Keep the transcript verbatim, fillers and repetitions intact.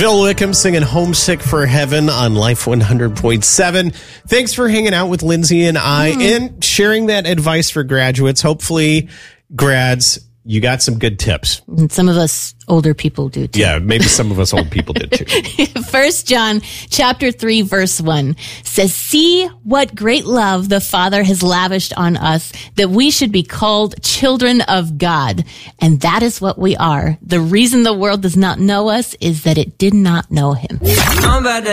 Phil Wickham singing Homesick for Heaven on Life one hundred point seven. Thanks for hanging out with Lindsay and I mm. and sharing that advice for graduates. Hopefully, grads, you got some good tips. And some of us older people do too. Yeah, maybe some of us old people did too. First John chapter three, verse one says, "See what great love the Father has lavished on us, that we should be called children of God. And that is what we are. The reason the world does not know us is that it did not know him."